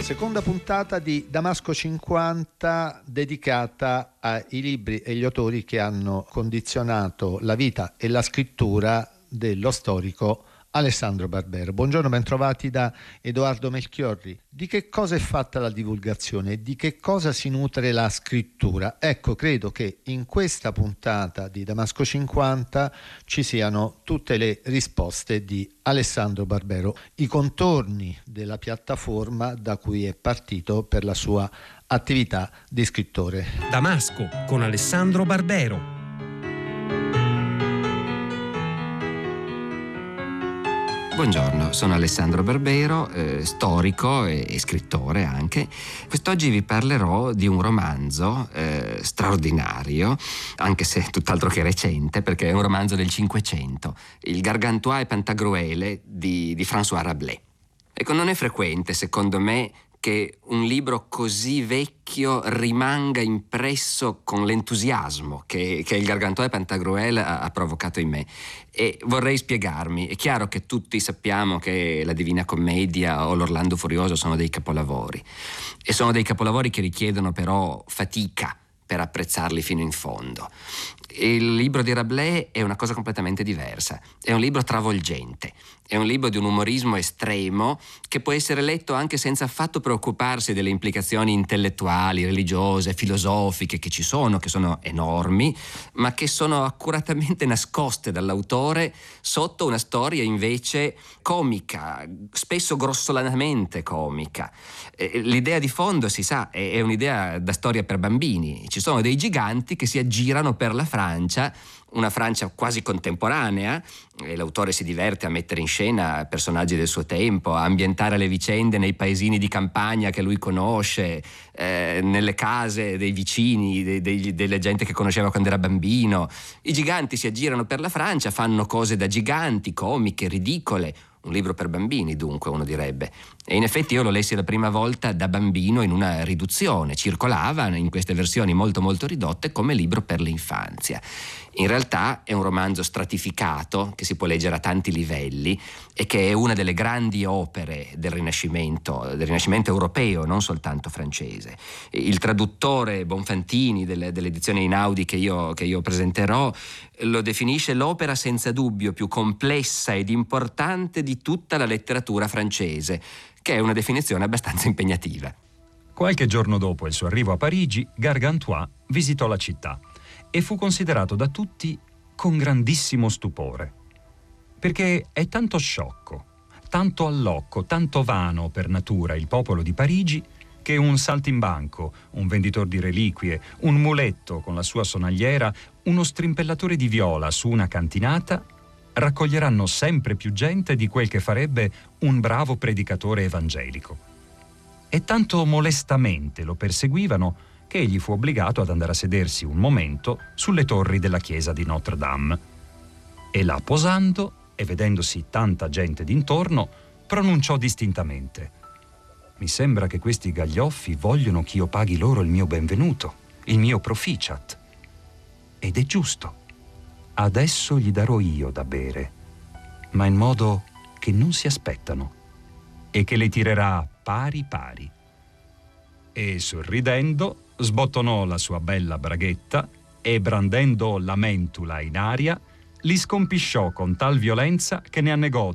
Seconda puntata di Damasco 50 dedicata ai libri e gli autori che hanno condizionato la vita e la scrittura dello storico Alessandro Barbero. Buongiorno, bentrovati da Edoardo Melchiorri. Di che cosa è fatta la divulgazione? Di che cosa si nutre la scrittura? Ecco, credo che in questa puntata di Damasco 50 ci siano tutte le risposte di Alessandro Barbero, i contorni della piattaforma da cui è partito per la sua attività di scrittore. Damasco con Alessandro Barbero. Buongiorno, sono Alessandro Barbero, storico e scrittore anche. Quest'oggi vi parlerò di un romanzo straordinario, anche se tutt'altro che recente, perché è un romanzo del Cinquecento, Il Gargantua e Pantagruele di François Rabelais. Ecco, non è frequente, secondo me, che un libro così vecchio rimanga impresso con l'entusiasmo che il Gargantua e Pantagruele ha provocato in me. E vorrei spiegarmi. È chiaro che tutti sappiamo che la Divina Commedia o l'Orlando Furioso sono dei capolavori, e sono dei capolavori che richiedono però fatica per apprezzarli fino in fondo. Il libro di Rabelais è una cosa completamente diversa, è un libro travolgente, è un libro di un umorismo estremo che può essere letto anche senza affatto preoccuparsi delle implicazioni intellettuali, religiose, filosofiche che ci sono, che sono enormi, ma che sono accuratamente nascoste dall'autore sotto una storia invece comica, spesso grossolanamente comica. L'idea di fondo, si sa, è un'idea da storia per bambini. Ci sono dei giganti che si aggirano per la Francia, una Francia quasi contemporanea, e l'autore si diverte a mettere in scena personaggi del suo tempo, a ambientare le vicende nei paesini di campagna che lui conosce, nelle case dei vicini, delle gente che conosceva quando era bambino. I giganti si aggirano per la Francia, fanno cose da giganti, comiche, ridicole. Un libro per bambini, dunque, uno direbbe. E in effetti io lo lessi la prima volta da bambino in una riduzione, circolava in queste versioni molto molto ridotte come libro per l'infanzia. In realtà è un romanzo stratificato che si può leggere a tanti livelli e che è una delle grandi opere del Rinascimento europeo, non soltanto francese. Il traduttore Bonfantini dell'edizione Einaudi che io presenterò lo definisce l'opera senza dubbio più complessa ed importante di tutta la letteratura francese, che è una definizione abbastanza impegnativa. Qualche giorno dopo il suo arrivo a Parigi, Gargantua visitò la città e fu considerato da tutti con grandissimo stupore, perché è tanto sciocco, tanto allocco, tanto vano per natura il popolo di Parigi, che un saltimbanco, un venditor di reliquie, un muletto con la sua sonagliera, uno strimpellatore di viola su una cantinata raccoglieranno sempre più gente di quel che farebbe un bravo predicatore evangelico. E tanto molestamente lo perseguivano che egli fu obbligato ad andare a sedersi un momento sulle torri della chiesa di Notre Dame. E là, posando e vedendosi tanta gente d'intorno, pronunciò distintamente: «Mi sembra che questi gaglioffi vogliono che io paghi loro il mio benvenuto, il mio proficiat. Ed è giusto. Adesso gli darò io da bere, ma in modo che non si aspettano, e che le tirerà pari pari». E sorridendo sbottonò la sua bella braghetta e, brandendo la mentula in aria, li scompisciò con tal violenza che ne annegò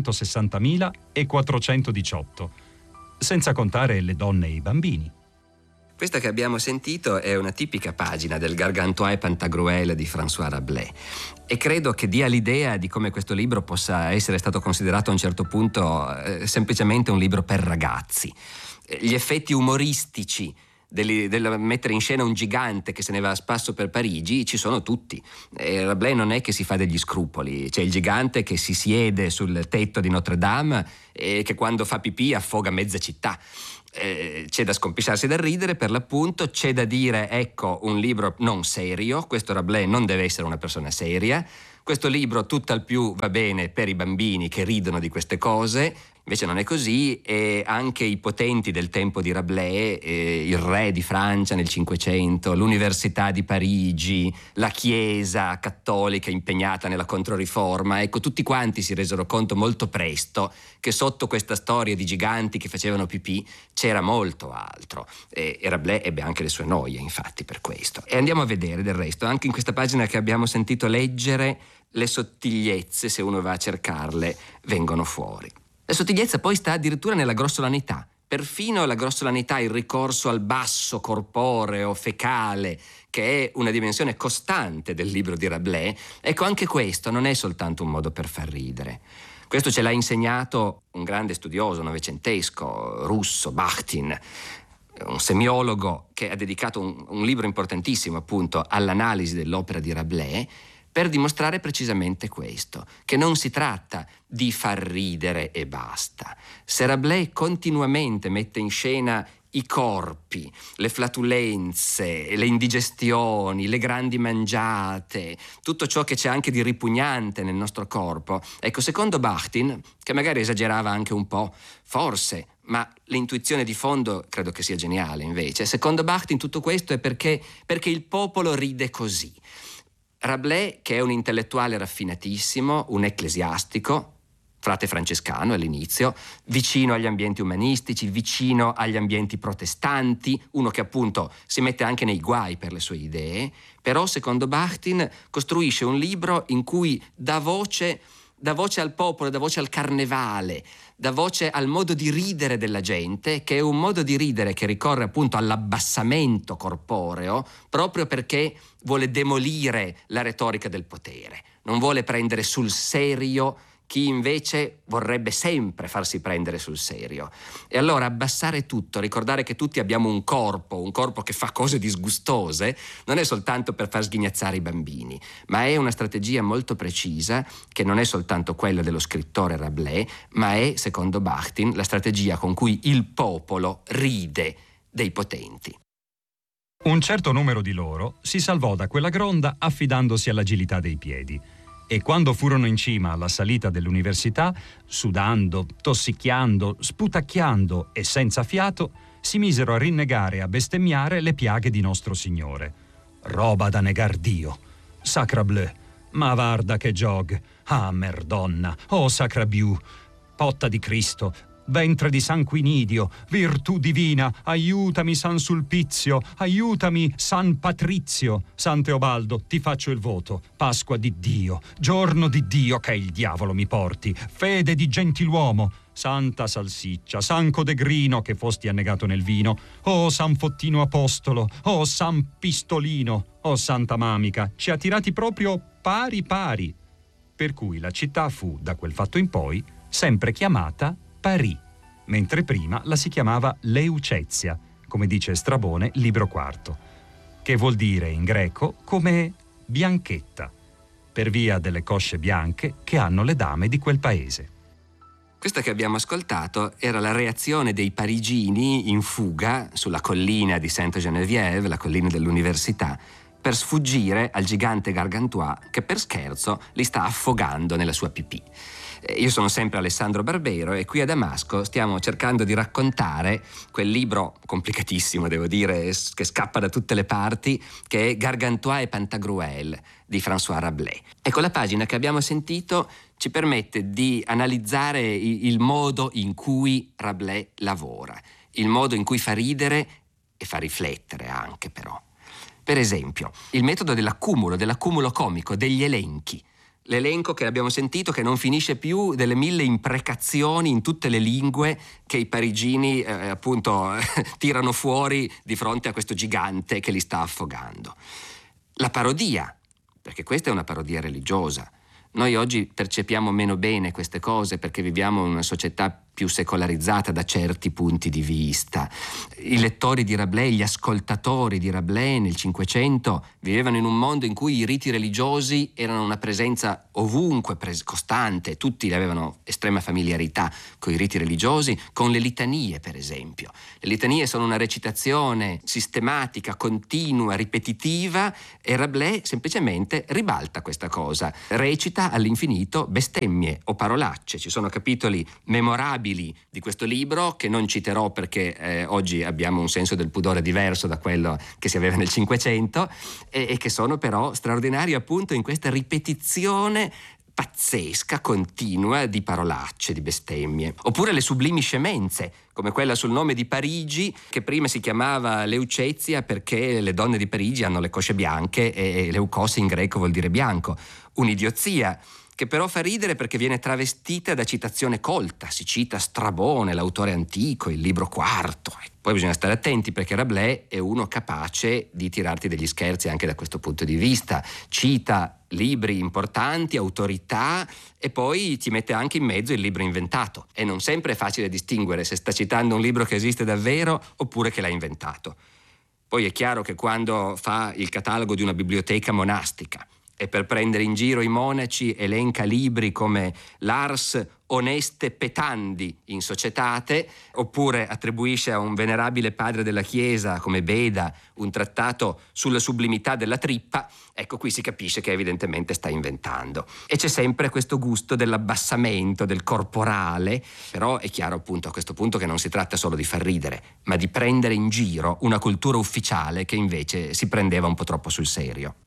260.418, senza contare le donne e i bambini. Questa che abbiamo sentito è una tipica pagina del Gargantua e Pantagruele di François Rabelais, e credo che dia l'idea di come questo libro possa essere stato considerato a un certo punto semplicemente un libro per ragazzi. Gli effetti umoristici del mettere in scena un gigante che se ne va a spasso per Parigi ci sono tutti. Rabelais non è che si fa degli scrupoli. C'è il gigante che si siede sul tetto di Notre Dame e che quando fa pipì affoga mezza città. C'è da scompisciarsi dal ridere, per l'appunto. C'è da dire, ecco, un libro non serio. Questo Rabelais non deve essere una persona seria. Questo libro tutt'al più va bene per i bambini che ridono di queste cose. Invece non è così, e anche i potenti del tempo di Rabelais, il re di Francia nel Cinquecento, l'Università di Parigi, la Chiesa cattolica impegnata nella Controriforma, ecco, tutti quanti si resero conto molto presto che sotto questa storia di giganti che facevano pipì c'era molto altro, e Rabelais ebbe anche le sue noie, infatti, per questo. E andiamo a vedere del resto, anche in questa pagina che abbiamo sentito leggere, le sottigliezze, se uno va a cercarle, vengono fuori. La sottigliezza poi sta addirittura nella grossolanità. Perfino la grossolanità, il ricorso al basso corporeo, fecale, che è una dimensione costante del libro di Rabelais, ecco, anche questo non è soltanto un modo per far ridere. Questo ce l'ha insegnato un grande studioso novecentesco russo, Bakhtin, un semiologo che ha dedicato un libro importantissimo appunto all'analisi dell'opera di Rabelais, per dimostrare precisamente questo, che non si tratta di far ridere e basta. Se Rabelais continuamente mette in scena i corpi, le flatulenze, le indigestioni, le grandi mangiate, tutto ciò che c'è anche di ripugnante nel nostro corpo, ecco, secondo Bakhtin, che magari esagerava anche un po', forse, ma l'intuizione di fondo credo che sia geniale invece, secondo Bakhtin tutto questo è perché il popolo ride così. Rabelais, che è un intellettuale raffinatissimo, un ecclesiastico, frate francescano all'inizio, vicino agli ambienti umanistici, vicino agli ambienti protestanti, uno che appunto si mette anche nei guai per le sue idee, però secondo Bakhtin costruisce un libro in cui dà voce al popolo, dà voce al carnevale, dà voce al modo di ridere della gente, che è un modo di ridere che ricorre appunto all'abbassamento corporeo, proprio perché vuole demolire la retorica del potere, non vuole prendere sul serio chi invece vorrebbe sempre farsi prendere sul serio. E allora abbassare tutto, ricordare che tutti abbiamo un corpo che fa cose disgustose, non è soltanto per far sghignazzare i bambini, ma è una strategia molto precisa che non è soltanto quella dello scrittore Rabelais, ma è, secondo Bakhtin, la strategia con cui il popolo ride dei potenti. Un certo numero di loro si salvò da quella gronda affidandosi all'agilità dei piedi. E quando furono in cima alla salita dell'università, sudando, tossicchiando, sputacchiando e senza fiato, si misero a rinnegare e a bestemmiare le piaghe di nostro Signore. Roba da negar Dio. Sacrableu, ma varda che jog, ah merdonna, oh sacrabiu, potta di Cristo, ventre di sanguinidio, virtù divina, aiutami San Sulpizio, aiutami San Patrizio. San Teobaldo, ti faccio il voto, Pasqua di Dio, giorno di Dio che il diavolo mi porti, fede di gentiluomo, Santa Salsiccia, San Codegrino che fosti annegato nel vino, oh San Fottino Apostolo, oh San Pistolino, oh Santa Mamica, ci ha tirati proprio pari pari. Per cui la città fu, da quel fatto in poi, sempre chiamata Parì, mentre prima la si chiamava Leucezia, come dice Strabone, libro quarto, che vuol dire in greco come bianchetta, per via delle cosce bianche che hanno le dame di quel paese. Questa che abbiamo ascoltato era la reazione dei parigini in fuga sulla collina di Sainte-Geneviève, la collina dell'università, per sfuggire al gigante Gargantua che per scherzo li sta affogando nella sua pipì. Io sono sempre Alessandro Barbero e qui a Damasco stiamo cercando di raccontare quel libro complicatissimo, devo dire, che scappa da tutte le parti, che è Gargantua e Pantagruel di François Rabelais. Ecco, la pagina che abbiamo sentito ci permette di analizzare il modo in cui Rabelais lavora, il modo in cui fa ridere e fa riflettere anche, però. Per esempio, il metodo dell'accumulo comico, degli elenchi. L'elenco che abbiamo sentito che non finisce più delle 1000 imprecazioni in tutte le lingue che i parigini appunto tirano fuori di fronte a questo gigante che li sta affogando. La parodia, perché questa è una parodia religiosa. Noi oggi percepiamo meno bene queste cose perché viviamo in una società più secolarizzata da certi punti di vista. I lettori di Rabelais, gli ascoltatori di Rabelais nel Cinquecento vivevano in un mondo in cui i riti religiosi erano una presenza ovunque, costante, tutti avevano estrema familiarità con i riti religiosi, con le litanie per esempio. Le litanie sono una recitazione sistematica, continua, ripetitiva e Rabelais semplicemente ribalta questa cosa, recita all'infinito bestemmie o parolacce. Ci sono capitoli memorabili memorabili di questo libro, che non citerò perché oggi abbiamo un senso del pudore diverso da quello che si aveva nel Cinquecento, e che sono però straordinari appunto in questa ripetizione pazzesca, continua di parolacce, di bestemmie. Oppure le sublimi scemenze, come quella sul nome di Parigi, che prima si chiamava Leucezia perché le donne di Parigi hanno le cosce bianche e Leucos in greco vuol dire bianco. Un'idiozia che però fa ridere perché viene travestita da citazione colta. Si cita Strabone, l'autore antico, il libro quarto. Poi bisogna stare attenti perché Rabelais è uno capace di tirarti degli scherzi anche da questo punto di vista. Cita libri importanti, autorità, e poi ti mette anche in mezzo il libro inventato. E non sempre è facile distinguere se sta citando un libro che esiste davvero oppure che l'ha inventato. Poi è chiaro che quando fa il catalogo di una biblioteca monastica e per prendere in giro i monaci elenca libri come l'Ars Oneste Petandi in Societate, oppure attribuisce a un venerabile padre della Chiesa come Beda un trattato sulla sublimità della trippa, ecco, qui si capisce che evidentemente sta inventando. E c'è sempre questo gusto dell'abbassamento, del corporale, però è chiaro appunto a questo punto che non si tratta solo di far ridere, ma di prendere in giro una cultura ufficiale che invece si prendeva un po' troppo sul serio.